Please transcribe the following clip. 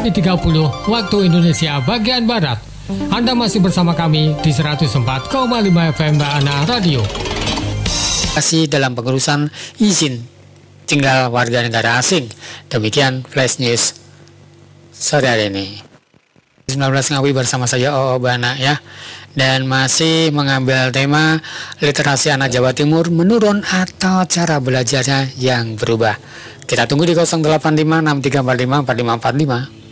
8.30 waktu Indonesia bagian Barat. Anda masih bersama kami di 104,5 FM Bahana Radio. Masih dalam pengurusan izin tinggal warga negara asing. Demikian Flash News sore hari ini. 19 Ngawi bersama saya OO Bana ya. Dan masih mengambil tema literasi anak Jawa Timur menurun atau cara belajarnya yang berubah. Kita tunggu di 085 6345 4545.